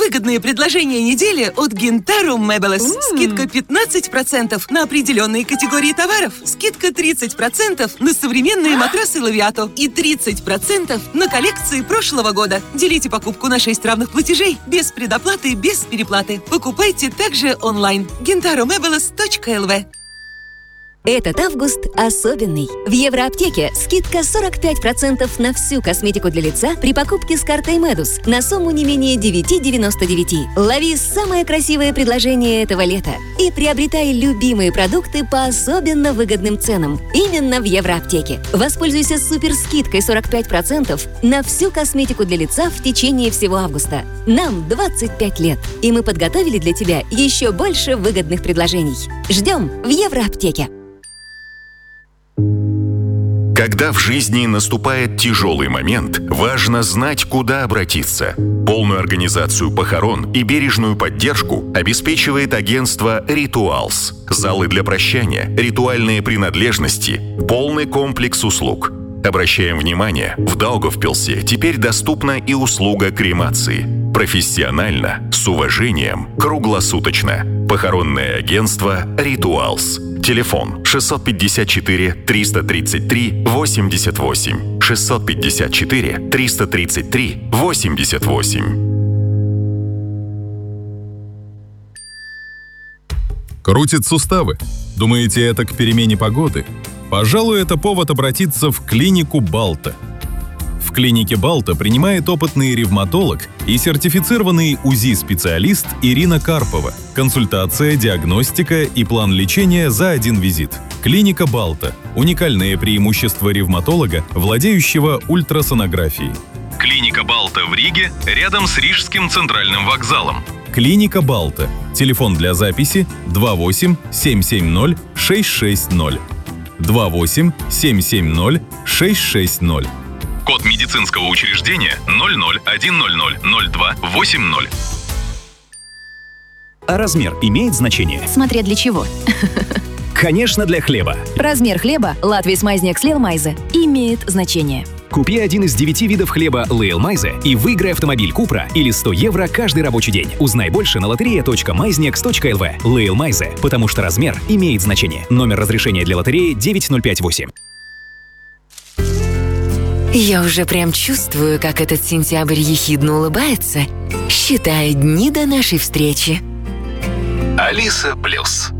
Выгодные предложения недели от Гентаро Мебелес. Скидка 15% на определенные категории товаров. Скидка 30% на современные матрасы Лавиато. И 30% на коллекции прошлого года. Делите покупку на 6 равных платежей. Без предоплаты, без переплаты. Покупайте также онлайн. GentaroMebeles.lv. Этот август особенный. В Евроаптеке скидка 45% на всю косметику для лица при покупке с картой Медус на сумму не менее 9,99. Лови самое красивое предложение этого лета и приобретай любимые продукты по особенно выгодным ценам именно в Евроаптеке. Воспользуйся суперскидкой 45% на всю косметику для лица в течение всего августа. Нам 25 лет, и мы подготовили для тебя еще больше выгодных предложений. Ждем в Евроаптеке. Когда в жизни наступает тяжелый момент, важно знать, куда обратиться. Полную организацию похорон и бережную поддержку обеспечивает агентство «Ритуалс». Залы для прощания, ритуальные принадлежности, полный комплекс услуг. Обращаем внимание, в Даугавпилсе теперь доступна и услуга кремации. Профессионально, с уважением, круглосуточно. Похоронное агентство «Ритуалс». Телефон 654-333-88. 654-333-88. Крутит суставы? Думаете, это к перемене погоды? Пожалуй, это повод обратиться в клинику Балта. В клинике Балта принимает опытный ревматолог и сертифицированный УЗИ-специалист Ирина Карпова. Консультация, диагностика и план лечения за один визит. Клиника Балта – уникальное преимущество ревматолога, владеющего ультрасонографией. Клиника Балта в Риге, рядом с Рижским центральным вокзалом. Клиника Балта. Телефон для записи 28 770 660. 28 770 660. Код медицинского учреждения 001000280. А размер имеет значение? Смотря для чего. Конечно, для хлеба. Размер хлеба Латвийс Майзнекс Лейлмайзе имеет значение. Купи один из 9 видов хлеба Лейлмайзе и выиграй автомобиль Купра или 100 евро каждый рабочий день. Узнай больше на loteria.maiznex.lv. Лейлмайзе, потому что размер имеет значение. Номер разрешения для лотереи 9058. Я уже прям чувствую, как этот сентябрь ехидно улыбается, считая дни до нашей встречи. Алиса Плюс.